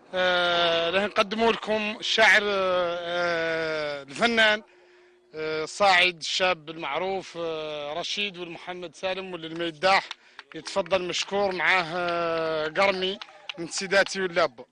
راح نقدموا لكم الشاعر الفنان صاعد الشاب المعروف رشيد والمحمد سالم واللي ما يداح. يتفضل مشكور معاه قرمي من سيداتي واللاب.